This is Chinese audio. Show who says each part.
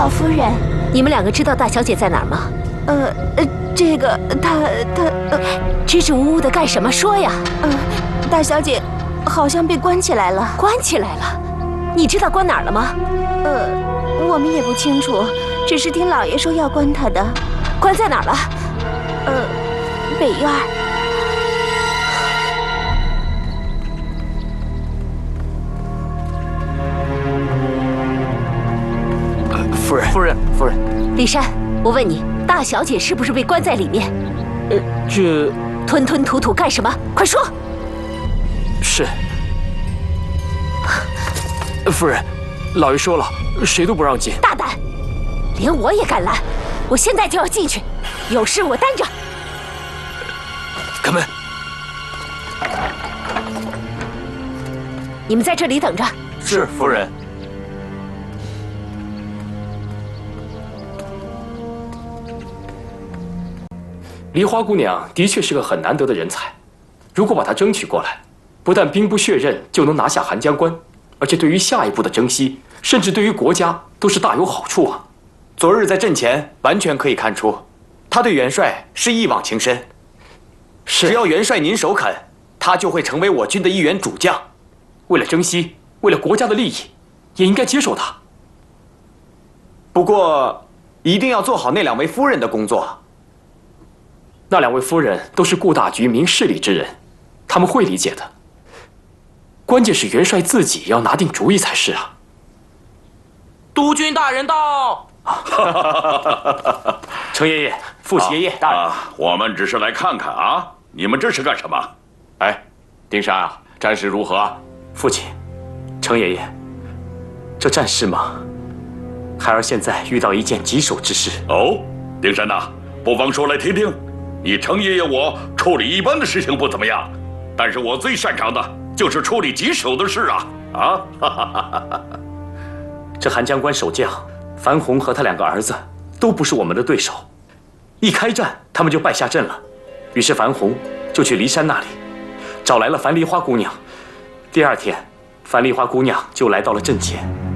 Speaker 1: 老夫人，
Speaker 2: 你们两个知道大小姐在哪儿吗？
Speaker 1: 这个她
Speaker 2: 支支吾吾的干什么？说呀！
Speaker 1: 大小姐好像被关起来了。
Speaker 2: 关起来了？你知道关哪儿了吗？
Speaker 1: 我们也不清楚，只是听老爷说要关她的。
Speaker 2: 关在哪儿了？
Speaker 1: 北院。
Speaker 3: 夫人，
Speaker 2: 李珊，我问你，大小姐是不是被关在里面？
Speaker 3: 这
Speaker 2: 吞吞吐吐干什么？快说！
Speaker 3: 是。夫人，老爷说了，谁都不让进。
Speaker 2: 大胆，连我也敢拦！我现在就要进去，有事我担着。
Speaker 3: 开门。
Speaker 2: 你们在这里等着。
Speaker 3: 是，夫人。梨花姑娘的确是个很难得的人才，如果把她争取过来，不但兵不血刃就能拿下寒江关，而且对于下一步的征西，甚至对于国家都是大有好处啊！
Speaker 4: 昨日在阵前完全可以看出，他对元帅是一往情深。只要元帅您首肯，他就会成为我军的一员主将。
Speaker 3: 为了征西，为了国家的利益，也应该接受他。
Speaker 4: 不过，一定要做好那2位夫人的工作。
Speaker 3: 那2位夫人都是顾大局、明事理之人，他们会理解的。关键是元帅自己要拿定主意才是啊！
Speaker 5: 督军大人到！
Speaker 3: 程爷爷、父亲爷爷，大人，
Speaker 6: 我们只是来看看啊！你们这是干什么？
Speaker 7: 哎，丁山啊，战事如何？
Speaker 3: 父亲，程爷爷，这战事嘛，孩儿现在遇到一件棘手之事。
Speaker 6: 哦，丁山呐，不妨说来听听。你程爷爷我处理一般的事情不怎么样，但是我最擅长的就是处理棘手的事啊！
Speaker 3: 这寒江关守将樊宏和他2个儿子都不是我们的对手，一开战他们就败下阵了。于是樊宏就去骊山那里，找来了樊梨花姑娘。第2天，樊梨花姑娘就来到了阵前。